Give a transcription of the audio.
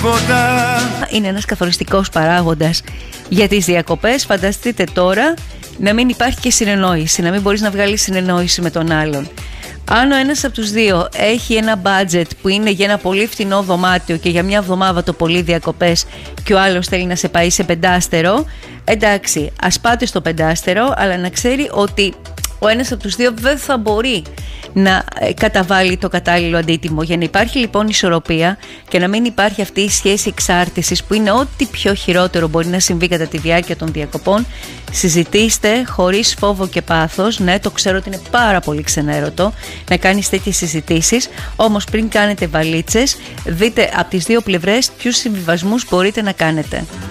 τίποτα. Είναι ένας καθοριστικός παράγοντας για τις διακοπές. Φανταστείτε τώρα να μην υπάρχει και συνεννόηση, να μην μπορείς να βγάλεις συνεννόηση με τον άλλον. Αν ο ένας από τους δύο έχει ένα budget που είναι για ένα πολύ φθηνό δωμάτιο και για μια εβδομάδα το πολύ διακοπές και ο άλλος θέλει να σε πάει σε πεντάστερο, εντάξει, ας πάτε στο πεντάστερο, αλλά να ξέρει ότι ο ένας από τους δύο δεν θα μπορεί να καταβάλει το κατάλληλο αντίτιμο. Για να υπάρχει λοιπόν ισορροπία και να μην υπάρχει αυτή η σχέση εξάρτησης που είναι ό,τι πιο χειρότερο μπορεί να συμβεί κατά τη διάρκεια των διακοπών, συζητήστε χωρίς φόβο και πάθος. Ναι, το ξέρω ότι είναι πάρα πολύ ξενέρωτο να κάνεις τέτοιες συζητήσεις, όμως πριν κάνετε βαλίτσες δείτε από τις δύο πλευρές ποιους συμβιβασμούς μπορείτε να κάνετε.